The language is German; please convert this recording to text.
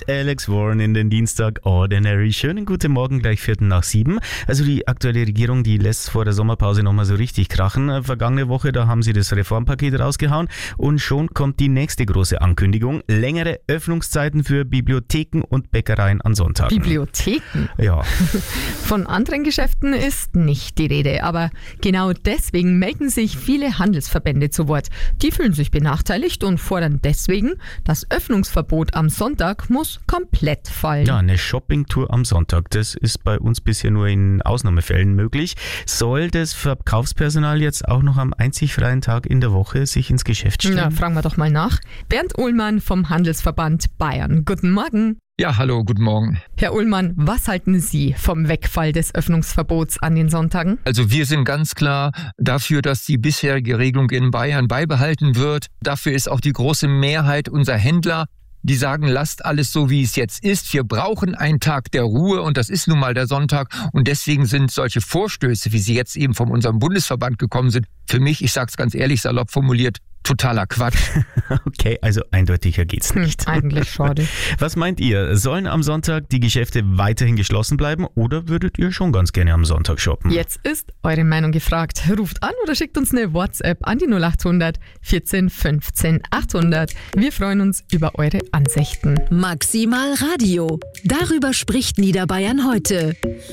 mit Alex Warren in den Dienstag Ordinary. Schönen guten Morgen, gleich 7:15. Also die aktuelle Regierung, die lässt vor der Sommerpause nochmal so richtig krachen. Vergangene Woche, da haben sie das Reformpaket rausgehauen und schon kommt die nächste große Ankündigung. Längere Öffnungszeiten für Bibliotheken und Bäckereien an Sonntagen. Bibliotheken? Ja. Von anderen Geschäften ist nicht die Rede, aber genau deswegen melden sich viele Handelsverbände zu Wort. Die fühlen sich benachteiligt und fordern deswegen, das Öffnungsverbot am Sonntag muss komplett fallen. Ja, eine Shoppingtour am Sonntag, das ist bei uns bisher nur in Ausnahmefällen möglich. Soll das Verkaufspersonal jetzt auch noch am einzig freien Tag in der Woche sich ins Geschäft stellen? Na, fragen wir doch mal nach. Bernd Uhlmann vom Handelsverband Bayern. Guten Morgen. Ja, hallo, guten Morgen. Herr Uhlmann, was halten Sie vom Wegfall des Öffnungsverbots an den Sonntagen? Also wir sind ganz klar dafür, dass die bisherige Regelung in Bayern beibehalten wird. Dafür ist auch die große Mehrheit unserer Händler. Die sagen, lasst alles so, wie es jetzt ist. Wir brauchen einen Tag der Ruhe und das ist nun mal der Sonntag. Und deswegen sind solche Vorstöße, wie sie jetzt eben von unserem Bundesverband gekommen sind, für mich, ich sage es ganz ehrlich, salopp formuliert, totaler Quatsch. Okay, also eindeutiger geht's nicht. Eigentlich schade. Was meint ihr? Sollen am Sonntag die Geschäfte weiterhin geschlossen bleiben oder würdet ihr schon ganz gerne am Sonntag shoppen? Jetzt ist eure Meinung gefragt. Ruft an oder schickt uns eine WhatsApp an die 0800 14 15 800. Wir freuen uns über eure Ansichten. Maximal Radio. Darüber spricht Niederbayern heute.